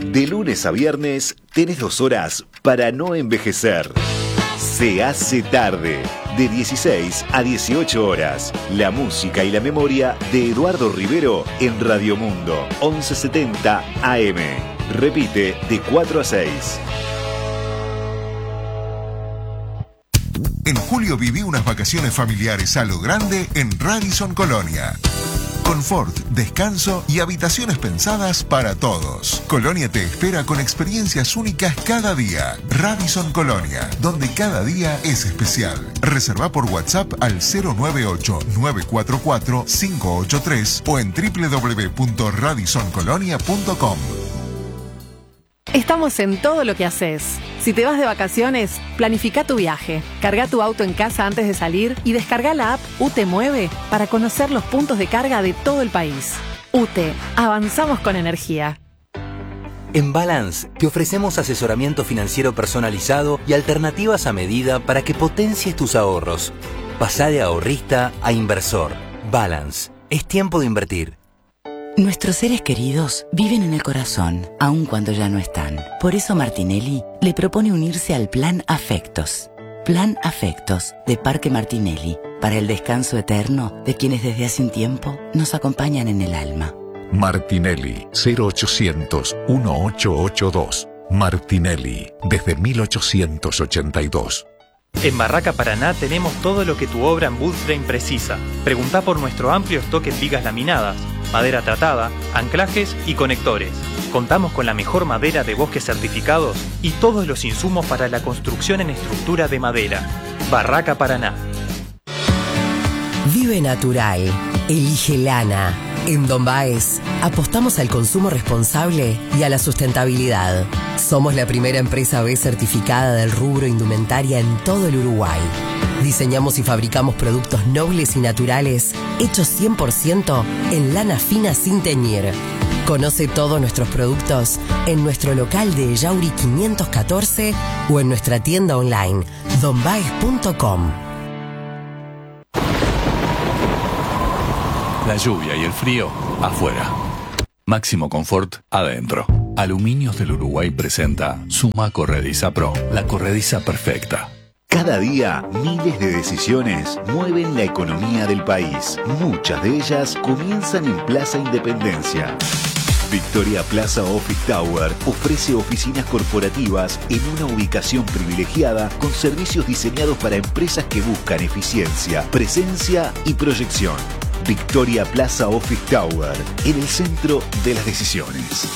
De lunes a viernes tenés 2 horas para no envejecer. Se hace tarde, de 16 a 18 horas. La música y la memoria de Eduardo Rivero en Radio Mundo, 1170 AM. Repite de 4 a 6. En julio viví unas vacaciones familiares a lo grande en Radisson Colonia. Confort, descanso y habitaciones pensadas para todos. Colonia te espera con experiencias únicas cada día. Radisson Colonia, donde cada día es especial. Reserva por WhatsApp al 098-944-583 o en www.radissoncolonia.com. Estamos en todo lo que haces. Si te vas de vacaciones, planifica tu viaje. Carga tu auto en casa antes de salir y descarga la app UTE Mueve para conocer los puntos de carga de todo el país. UTE, avanzamos con energía. En Balance te ofrecemos asesoramiento financiero personalizado y alternativas a medida para que potencies tus ahorros. Pasá de ahorrista a inversor. Balance, es tiempo de invertir. Nuestros seres queridos viven en el corazón, aun cuando ya no están. Por eso Martinelli le propone unirse al Plan Afectos. Plan Afectos de Parque Martinelli, para el descanso eterno de quienes desde hace un tiempo nos acompañan en el alma. Martinelli, 0800-1882. Martinelli, desde 1882. En Barraca Paraná tenemos todo lo que tu obra en woodframe precisa. Preguntá por nuestro amplio stock en vigas laminadas, madera tratada, anclajes y conectores. Contamos con la mejor madera de bosques certificados y todos los insumos para la construcción en estructura de madera. Barraca Paraná. Vive natural. Elige lana. En Don Baez apostamos al consumo responsable y a la sustentabilidad. Somos la primera empresa B certificada del rubro indumentaria en todo el Uruguay. Diseñamos y fabricamos productos nobles y naturales hechos 100% en lana fina sin teñir. Conoce todos nuestros productos en nuestro local de Yauri 514 o en nuestra tienda online donbaez.com. La lluvia y el frío, afuera. Máximo confort, adentro. Aluminios del Uruguay presenta Suma Corrediza Pro, la corrediza perfecta. Cada día, miles de decisiones mueven la economía del país. Muchas de ellas comienzan en Plaza Independencia. Victoria Plaza Office Tower ofrece oficinas corporativas en una ubicación privilegiada con servicios diseñados para empresas que buscan eficiencia, presencia y proyección. Victoria Plaza Office Tower, en el centro de las decisiones.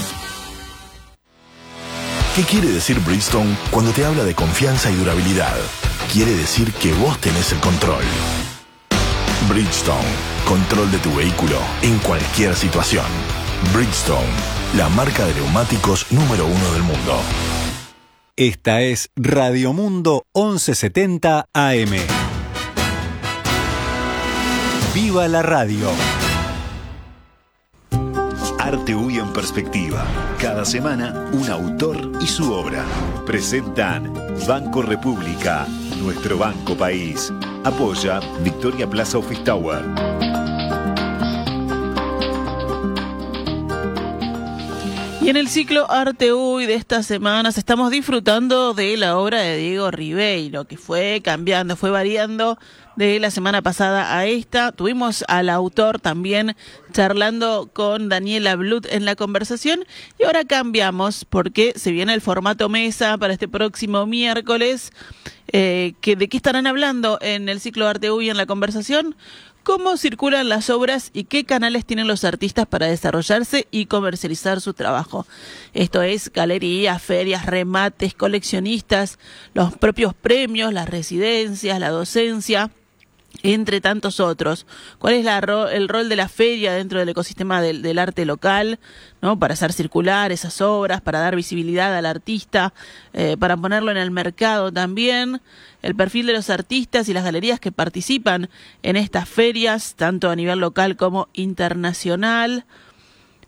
¿Qué quiere decir Bridgestone cuando te habla de confianza y durabilidad? Quiere decir que vos tenés el control. Bridgestone, control de tu vehículo en cualquier situación. Bridgestone, la marca de neumáticos número 1 del mundo. Esta es Radio Mundo 1170 AM. ¡Viva la radio! Arte UI en perspectiva. Cada semana, un autor y su obra. Presentan Banco República, nuestro banco país. Apoya Victoria Plaza Office Tower. Y en el ciclo Arte UI de estas semanas estamos disfrutando de la obra de Diego Ribeiro, que fue cambiando, fue variando de la semana pasada a esta. Tuvimos al autor también charlando con Daniela Blut en la conversación y ahora cambiamos porque se viene el formato mesa para este próximo miércoles. ¿De qué estarán hablando en el ciclo Arte UI en la conversación? ¿Cómo circulan las obras y qué canales tienen los artistas para desarrollarse y comercializar su trabajo? Esto es galerías, ferias, remates, coleccionistas, los propios premios, las residencias, la docencia, entre tantos otros. ¿Cuál es el rol de la feria dentro del ecosistema del arte local, ¿no? Para hacer circular esas obras, para dar visibilidad al artista, para ponerlo en el mercado también. El perfil de los artistas y las galerías que participan en estas ferias, tanto a nivel local como internacional.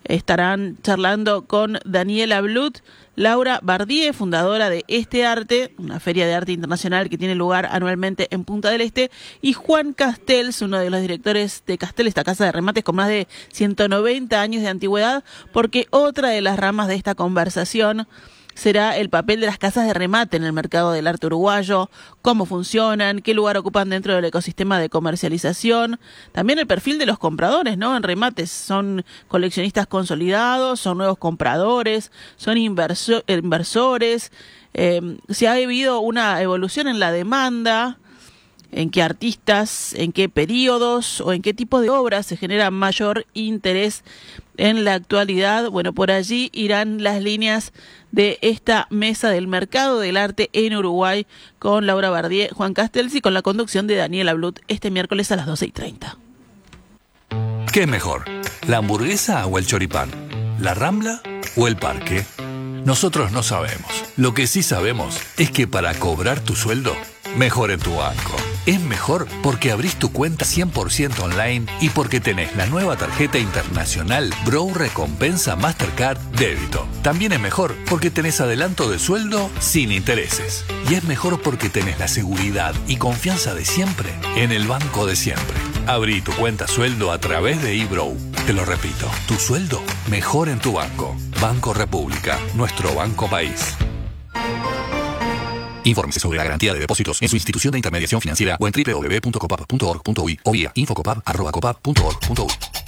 Estarán charlando con Daniela Blut, Laura Bardier, fundadora de Este Arte, una feria de arte internacional que tiene lugar anualmente en Punta del Este, y Juan Castells, uno de los directores de Castells, esta casa de remates con más de 190 años de antigüedad, porque otra de las ramas de esta conversación será el papel de las casas de remate en el mercado del arte uruguayo, cómo funcionan, qué lugar ocupan dentro del ecosistema de comercialización, también el perfil de los compradores, ¿no? En remates, ¿son coleccionistas consolidados, son nuevos compradores, son inversores? Si ha habido una evolución en la demanda, en qué artistas, en qué periodos o en qué tipo de obras se genera mayor interés en la actualidad. Bueno, por allí irán las líneas de esta mesa del mercado del arte en Uruguay con Laura Bardier, Juan Castells y con la conducción de Daniela Blut este miércoles a las 12:30. ¿Qué es mejor? ¿La hamburguesa o el choripán? ¿La Rambla o el parque? Nosotros no sabemos. Lo que sí sabemos es que para cobrar tu sueldo, mejor en tu banco. Es mejor porque abrís tu cuenta 100% online y porque tenés la nueva tarjeta internacional Bro Recompensa Mastercard Débito. También es mejor porque tenés adelanto de sueldo sin intereses. Y es mejor porque tenés la seguridad y confianza de siempre en el banco de siempre. Abrí tu cuenta sueldo a través de eBro. Te lo repito, tu sueldo mejor en tu banco. Banco República, nuestro banco país. Infórmese sobre la garantía de depósitos en su institución de intermediación financiera o en www.copap.org.uy o vía infocopap@copap.org.uy.